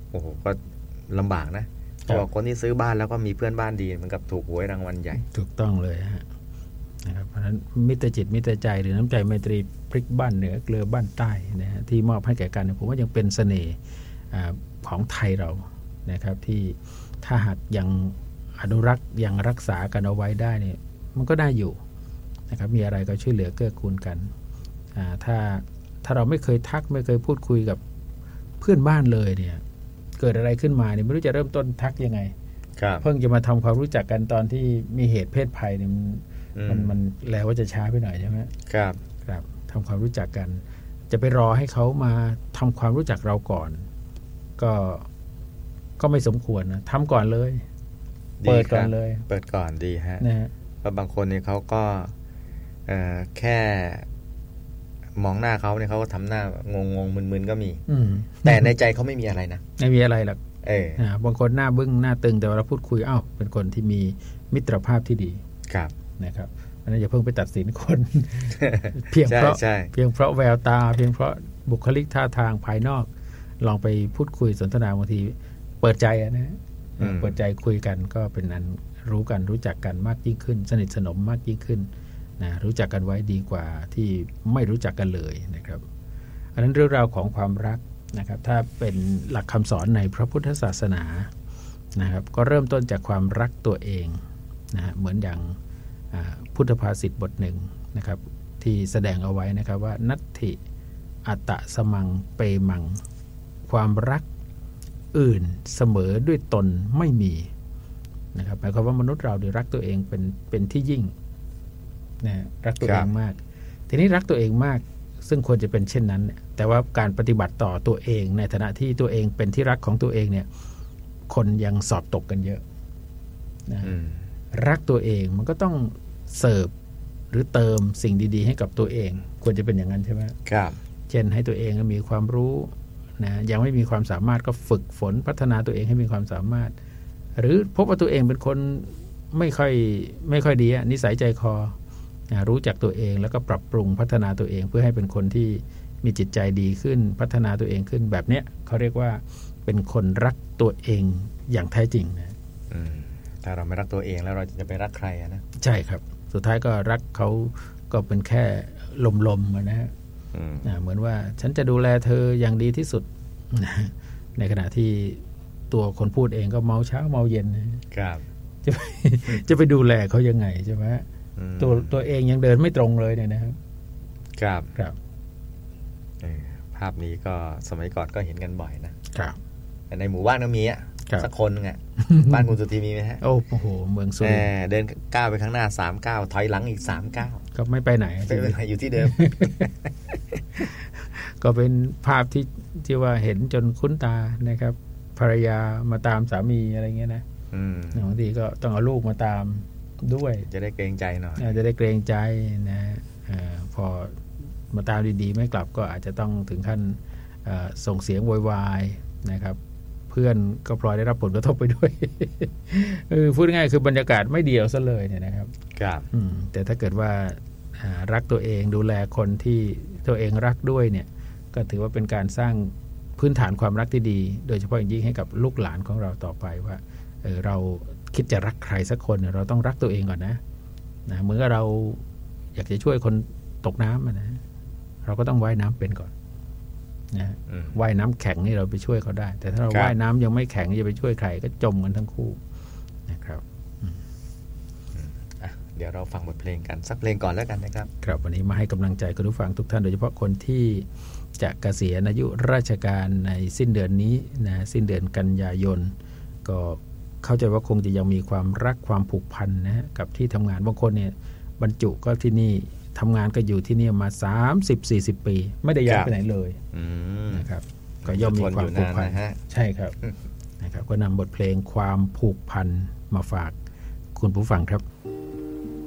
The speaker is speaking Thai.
โอ้โหก็ลำบากนะเพราะว่าคนที่ซื้อบ้านแล้วก็มีเพื่อนบ้านดีเหมือนกับถูกหวยรางวัลใหญ่ถูกต้องเลยฮะนะครับเพราะฉะนั้นมิตรจิตมิตรใจหรือน้ำใจไมตรีพลิกบ้านเหนือเกลือบ้านใต้นะฮะที่มอบให้แก่กันผมว่ายังเป็นเสน่ห์ของไทยเรานะครับที่ถ้าหากยังอนุรักษ์ยังรักษากันเอาไว้ได้เนี่ยมันก็ได้อยู่นะครับมีอะไรก็ช่วยเหลือเกื้อกูลกันถ้าเราไม่เคยทักไม่เคยพูดคุยกับเพื่อนบ้านเลยเนี่ยเกิดอะไรขึ้นมาเนี่ยไม่รู้จะเริ่มต้นทักยังไงเพิ่งจะมาทำความรู้จักกันตอนที่มีเหตุเพศภัยเนี่ยมันแล้วว่าจะช้าไปหน่อยใช่ไหมครับทำความรู้จักกันจะไปรอให้เขามาทำความรู้จักเราก่อนก็ไม่สมควรนะทำก่อนเลยเปิดก่อนเลยเปิดก่อนดีฮะเพราะบางคนเนี่ยเขาก็แค่มองหน้าเขาเนี่ยเขาก็ทำหน้างงมึนๆก็มีแต่ในใจเขาไม่มีอะไรนะไม่มีอะไรหรอกบางคนหน้าบึ้งหน้าตึงแต่เวลาพูดคุยเป็นคนที่มีมิตรภาพที่ดีนะครับอันนั้นอย่าเพิ่งไปตัดสินคน เพียงเพราะแววตาเพียงเพราะบุคลิกท่าทางภายนอกลองไปพูดคุยสนทนาบางทีเปิดใจนะเปิดใจคุยกันก็เป็นนั้นรู้กันรู้จักกันมากยิ่งขึ้นสนิทสนมมากยิ่งขึ้นนะรู้จักกันไว้ดีกว่าที่ไม่รู้จักกันเลยนะครับอันนั้นเรื่องราวของความรักนะครับถ้าเป็นหลักคำสอนในพระพุทธศาสนานะครับก็เริ่มต้นจากความรักตัวเองนะเหมือนอย่างพุทธภาษิตบทหนึ่งนะครับที่แสดงเอาไว้นะครับว่านัตถิอัตตสมังเปมังความรักอื่นเสมอด้วยตนไม่มีนะครับหมายความว่ามนุษย์เราได้รักตัวเองเป็นที่ยิ่งนะรักตัวเองมากทีนี้รักตัวเองมากซึ่งควรจะเป็นเช่นนั้นแต่ว่าการปฏิบัติต่อตัวเองในฐานะที่ตัวเองเป็นที่รักของตัวเองเนี่ยคนยังสอบตกกันเยอะนะรักตัวเองมันก็ต้องเสิร์ฟหรือเติมสิ่งดีๆให้กับตัวเองควรจะเป็นอย่างนั้นใช่ไหมครับเช่นให้ตัวเองมีความรู้นะยังไม่มีความสามารถก็ฝึกฝนพัฒนาตัวเองให้มีความสามารถหรือพบว่าตัวเองเป็นคนไม่ค่อยดีนิสัยใจคอรู้จักตัวเองแล้วก็ปรับปรุงพัฒนาตัวเองเพื่อให้เป็นคนที่มีจิตใจดีขึ้นพัฒนาตัวเองขึ้นแบบเนี้ยเขาเรียกว่าเป็นคนรักตัวเองอย่างแท้จริงนะถ้าเราไม่รักตัวเองแล้วเราจะไปรักใครนะใช่ครับสุดท้ายก็รักเขาก็เป็นแค่ลมๆนะฮะเหมือนว่าฉันจะดูแลเธออย่างดีที่สุดในขณะที่ตัวคนพูดเองก็เมาเช้าเมาเย็นครับจะไปดูแลเขายังไงใช่ไหมตัวเองยังเดินไม่ตรงเลยเนี่ยนะครับครับภาพนี้ก็สมัยก่อนก็เห็นกันบ่อยนะครับแต่ในหมู่บ้านก็มีสักคนนึงบ้านคุณสุธีมีไหมฮะโอ้โหเมืองสุรินทร์เดินก้าวไปข้างหน้า3 ก้าวถอยหลังอีก3 ก้าวก็ไม่ไปไหนอยู่ที่เดิมก็เป็นภาพที่ว่าเห็นจนคุ้นตานะครับภรรยามาตามสามีอะไรเงี้ยนะบางทีก็ต้องเอาลูกมาตามด้วยจะได้เกรงใจหน่อยจะได้เกรงใจนะพอมาตามดีๆไม่กลับก็อาจจะต้องถึงขั้นส่งเสียงโวยวายนะครับเพื่อนก็พลอยได้รับผลกระทบไปด้วย พูดง่ายๆคือบรรยากาศไม่เดียวซะเลยเนี่ยนะครับแต่ถ้าเกิดว่ารักตัวเองดูแลคนที่ตัวเองรักด้วยเนี่ยก็ถือว่าเป็นการสร้างพื้นฐานความรักที่ดีโดยเฉพาะอย่างยิ่งให้กับลูกหลานของเราต่อไปว่าเราคิดจะรักใครสักคนเราต้องรักตัวเองก่อนนะเหมือนกับเราอยากจะช่วยคนตกน้ำนะเราก็ต้องว่ายน้ำเป็นก่อนนะว่ายน้ำแข็งนี่เราไปช่วยเขาได้แต่ถ้าเราว่ายน้ำยังไม่แข็งจะไปช่วยใครก็จมกันทั้งคู่นะครับเดี๋ยวเราฟังบทเพลงกันสักเพลงก่อนแล้วกันนะครับครับวันนี้มาให้กำลังใจคุณผู้ฟังทุกท่านโดยเฉพาะคนที่จะเกษียณอายุราชการในสิ้นเดือนนี้นะสิ้นเดือนกันยายนก็เข้าใจว่าคงจะยังมีความรักความผูกพันนะกับที่ทำงานบางคนเนี่ยบรรจุก็ที่นี่ทำงานก็อยู่ที่นี่มา 30-40 ปีไม่ได้ย้ายไปไหนเลยนะครับก็ย่อมมีความผูกพันใช่ครับนะครับก็นำบทเพลงความผูกพันมาฝากคุณผู้ฟังครับ